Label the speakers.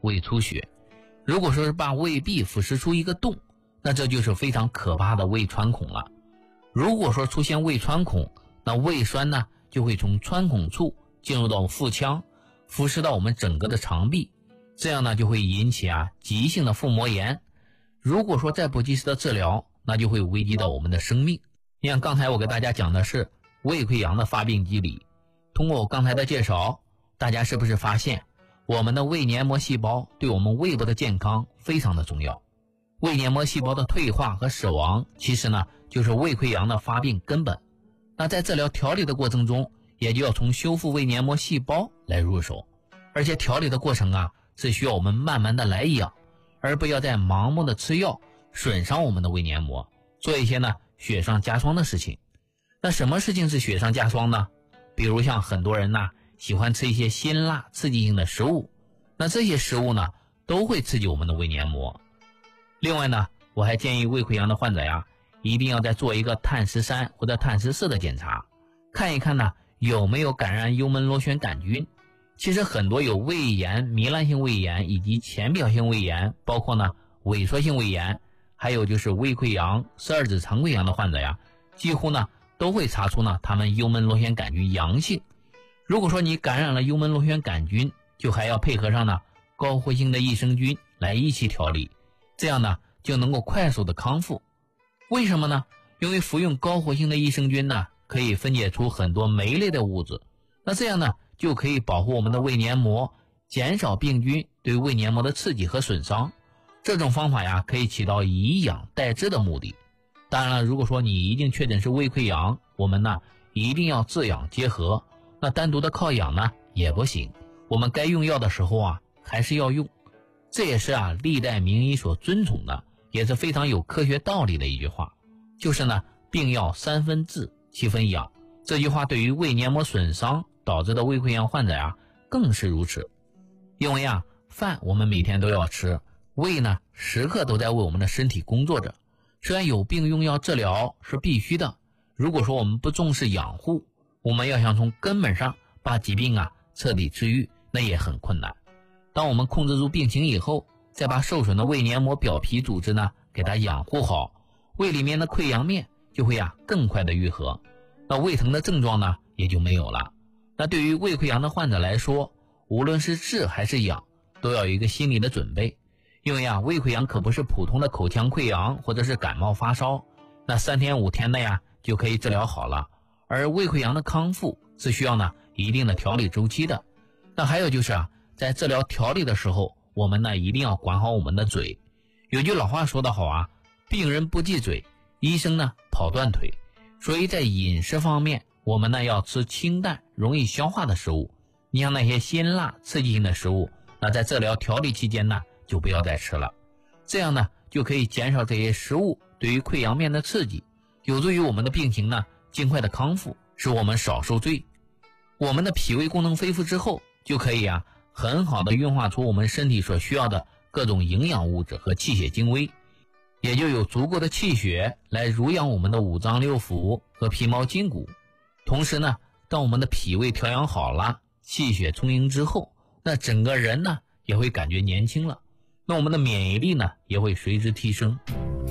Speaker 1: 胃出血。如果说是把胃壁腐蚀出一个洞，那这就是非常可怕的胃穿孔了。如果说出现胃穿孔，那胃酸呢就会从穿孔处进入到腹腔，腐蚀到我们整个的肠壁，这样呢就会引起急性的腹膜炎。如果说再不及时的治疗，那就会危及到我们的生命。你看刚才我给大家讲的是胃溃疡的发病机理，通过我刚才的介绍，大家是不是发现我们的胃黏膜细胞对我们胃部的健康非常的重要？胃黏膜细胞的退化和死亡，其实呢就是胃溃疡的发病根本。那在治疗调理的过程中，也就要从修复胃黏膜细胞来入手，而且调理的过程是需要我们慢慢的来养，而不要再盲目的吃药损伤我们的胃黏膜，做一些雪上加霜的事情。那什么事情是雪上加霜呢？比如像很多人喜欢吃一些辛辣刺激性的食物，那这些食物都会刺激我们的胃黏膜。另外我还建议胃溃疡的患者一定要再做一个碳13或者碳14的检查，看一看有没有感染幽门螺旋杆菌。其实很多有胃炎、糜烂性胃炎以及浅表性胃炎，包括萎缩性胃炎，还有就是胃溃疡、十二指肠溃疡的患者几乎都会查出他们幽门螺旋杆菌阳性。如果说你感染了幽门螺旋杆菌，就还要配合上高活性的益生菌来一起调理，这样就能够快速的康复。为什么呢？因为服用高活性的益生菌可以分解出很多酶类的物质，那这样就可以保护我们的胃黏膜，减少病菌对胃黏膜的刺激和损伤。这种方法可以起到以养代之的目的。当然了，如果说你一定确诊是胃溃疡，我们一定要治养结合，那单独的靠养也不行，我们该用药的时候还是要用。这也是历代名医所尊崇的，也是非常有科学道理的一句话，就是病要3分治7分养。这句话对于胃黏膜损伤导致的胃溃疡患者更是如此。因为饭我们每天都要吃，胃时刻都在为我们的身体工作着。虽然有病用药治疗是必须的，如果说我们不重视养护，我们要想从根本上把疾病彻底治愈，那也很困难。当我们控制住病情以后，再把受损的胃黏膜表皮组织给它养护好，胃里面的溃疡面就会更快的愈合，那胃疼的症状也就没有了。那对于胃溃疡的患者来说，无论是治还是养，都要有一个心理的准备。因为胃溃疡可不是普通的口腔溃疡或者是感冒发烧，那3天5天的就可以治疗好了。而胃溃疡的康复是需要一定的调理周期的。那还有就是在治疗调理的时候，我们一定要管好我们的嘴。有句老话说得好病人不忌嘴，医生跑断腿。所以在饮食方面，我们要吃清淡容易消化的食物。你像那些辛辣刺激性的食物，那在治疗调理期间就不要再吃了，这样就可以减少这些食物对于溃疡面的刺激，有助于我们的病情尽快的康复，使我们少受罪。我们的脾胃功能恢复之后，就可以很好的运化出我们身体所需要的各种营养物质和气血精微，也就有足够的气血来濡养我们的五脏六腑和皮毛筋骨。同时当我们的脾胃调养好了，气血充盈之后，那整个人也会感觉年轻了，那我们的免疫力也会随之提升。